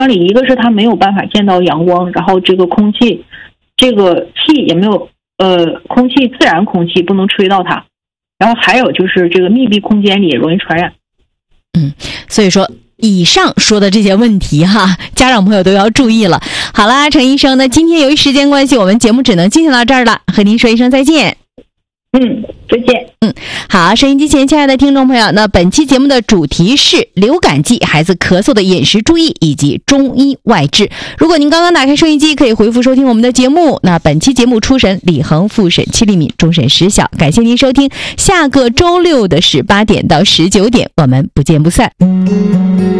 里，一个是它没有办法见到阳光，然后这个空气，这个气也没有，空气自然空气不能吹到它，然后还有就是这个密闭空间里也容易传染。 所以说以上说的这些问题哈，家长朋友都要注意了。好啦，陈医生，那今天由于时间关系，我们节目只能进行到这儿了，和您说一声再见。 再见。 好，收音机前亲爱的听众朋友，那本期节目的主题是流感季孩子咳嗽的饮食注意以及中医外治。如果您刚刚打开收音机，可以回复收听我们的节目。那本期节目初审李恒，复审戚立敏，终审石晓。感谢您收听，下个周六的18点到19点，我们不见不散。